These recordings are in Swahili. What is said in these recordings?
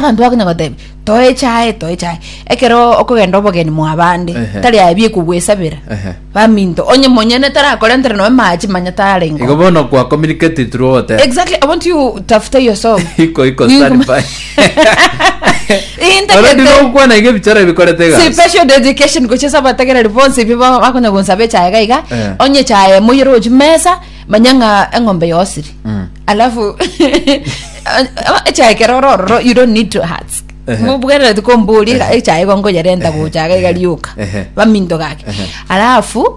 abantu bakunya gotebi toe chai ekero okogenda obogeni mwabande tari abie kugwesabira baminto onye monyene tara kolentere no maji manyatarengo igobono kwa communicate through what exactly. I want you to after your song iko standby already no kwa na igebichara bikoretega special dedication kuchesa bategera response biba bakunya gonsabe chai gaiga onye chai muyiro jumesa manyanga engombe yosiri alafu chai kerororo you don't need to ask mubugera tukombuli chai gongo yarenda kuchaga igaliuka baminto gake alafu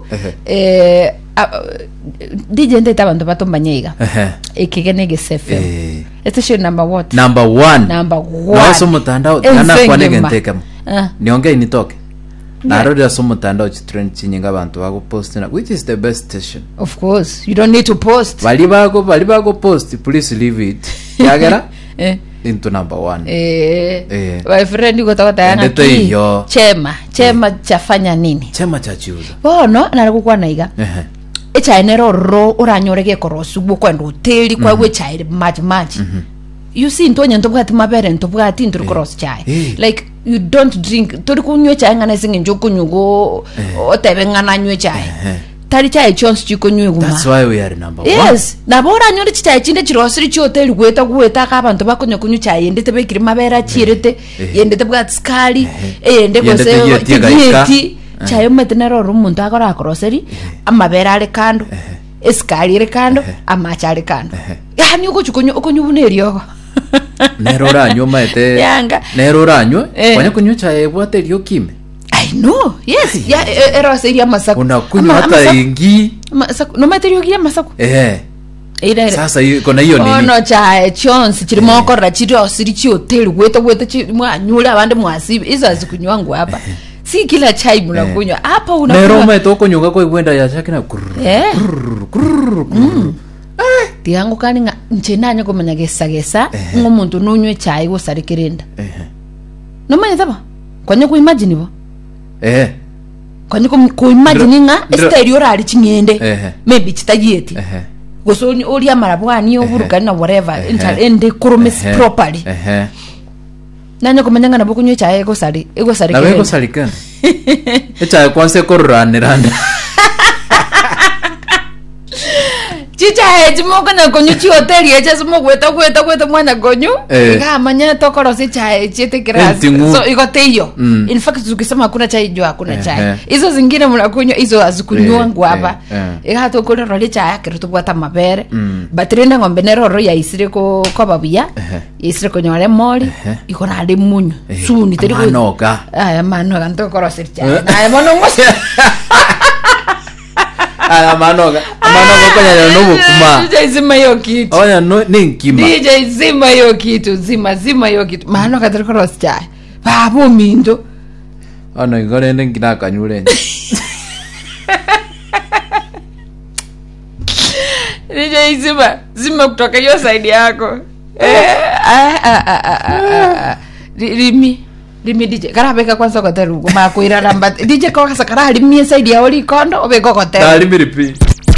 DJ ndeta abantu batombanyega ikigene gesefe station number what number 1 na somo mtandao nana kwa negenteka niongea initoke na roda somo mtandao trend chinyinga abantu bako post na which is the best station. Of course you don't need to post bali bako post, please leave it yagera into number 1 my friend uko tayana chema chafanya nini chema chachiuza bono narukukwa naiga echainero ro uranyorege korosu kwenda hoteli kwa we chaire match you see ntonya ntobwati mabere ntobwati nturu cross chai like you don't drink tori kunywe chai ngana singe njokunyugo otebe ngana nywe chai tari chai chons chikunywe guma. That's why we are number 1. Yes na bora nyori chai chinde chirosiri chi hotel gweta ka abantu bakunya kunywa chai yende tebe kiri mabera chirete yende tebwati skali yende kose yeti chai metenero rumuntu akora crosseri amabera ale kando eskali ale kando amacha ale kando yani uko chukunyo nerora nyoma ete yanga nerora nywa kwanya kunywa chai bwate ryo kime I know yes era seria masako unakunywa hata ingi masako no materio kia masako ira sasa kona hiyo nini no chai chons chirimo korra chiro sirichi hotel gweta chi mwanyula abande mwasibe izo azikunywangu hapa si kila chai mnakunywa hapa unakunywa neroma etoko nyuga ko igwenda ya chakina tiango kani nchenanya komanya gesa ngomuntu nunywe chai go sarikirenda no manya taba kwanye ku imagine bo kwanye ku imagine nga stereo rali chingende maybe chitagiyeti goso ori amarabwani oburuka na whatever ende kurumis properly nanya komanya nga nabukunywe chai go sarikirenda nawe go sarikana echa kwanse korranira chicha ejimoko na konyu chi hotel yecha sumo gweta mwana konyu ngamanya tokoro si chai chete kirasi so igoteyo in fact tukisema kuna chai jua kuna chai hizo zingine mnakunywa hizo azikunywa ngwapa igato kole role chai akero tubwata mabere batrenda ngombe neroro ya isire ko babuya isire ko nyore mori ikona ali munyu suni teri ko manoga manoga ntokoro si chai na mono ngosi manoga kanya no bukuma DJ zima yo kitu oya no ninkima DJ zima yo kitu zima yo kitu manoga teri cross chai babu mindo ana igore ngina kanyure DJ zima kutoka hiyo side yako Limi DJ karabeka kwanza kwa teru makuira ramba DJ kwa sakara limi side ya oli kondo obeko kwa teru limi repeat